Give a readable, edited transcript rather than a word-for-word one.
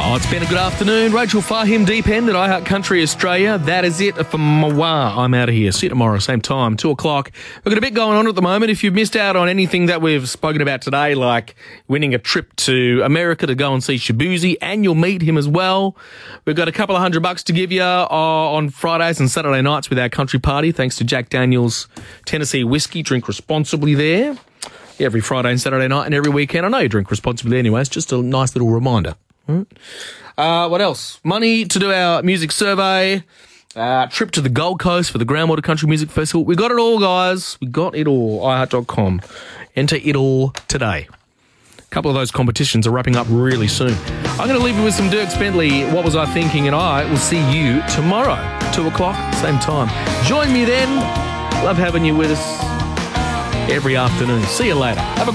Oh, it's been a good afternoon. Rachel Fahim, Deep End at iHeart Country Australia. That is it for Mwah. I'm out of here. See you tomorrow, same time, 2 o'clock. We've got a bit going on at the moment. If you've missed out on anything that we've spoken about today, like winning a trip to America to go and see Shabuzi, and you'll meet him as well. We've got a couple of $100 to give you on Fridays and Saturday nights with our country party, thanks to Jack Daniel's Tennessee Whiskey. Drink responsibly there. Every Friday and Saturday night and every weekend. I know you drink responsibly anyway. It's just a nice little reminder. What else? Money to do our music survey. Trip to the Gold Coast for the Groundwater Country Music Festival. We got it all, guys. We got it all. iHeart.com. Enter it all today. A couple of those competitions are wrapping up really soon. I'm going to leave you with some Dierks Bentley, What Was I Thinking? And I will see you tomorrow, 2 o'clock, same time. Join me then. Love having you with us every afternoon. See you later. Have a